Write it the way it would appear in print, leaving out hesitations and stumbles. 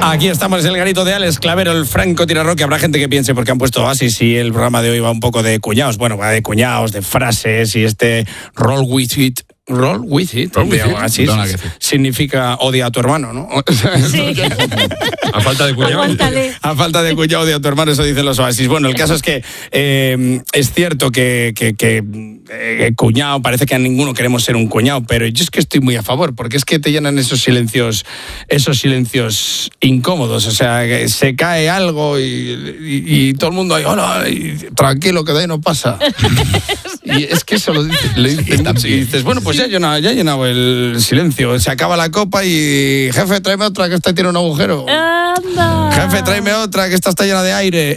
Aquí estamos, el garito de Alex Clavero, el francotirador, que habrá gente que piense porque han puesto Oasis y el programa de hoy va un poco de cuñados. Bueno, va de cuñados, de frases y roll with it. Roll with it. Así significa odia a tu hermano, ¿no? Sí. A falta de cuñado. Aguántale. A falta de cuñado odia a tu hermano, eso dicen los Oasis. Bueno, el caso es que es cierto que cuñado, parece que a ninguno queremos ser un cuñado, pero yo es que estoy muy a favor, porque es que te llenan esos silencios incómodos. O sea, que se cae algo y todo el mundo ahí, hola, y tranquilo, que de ahí no pasa. Y es que eso lo dicen mucho. Y dices, bueno, pues ya he llenado el silencio. Se acaba la copa y jefe, tráeme otra, que esta tiene un agujero. ¡Anda! Jefe, tráeme otra, que esta está llena de aire.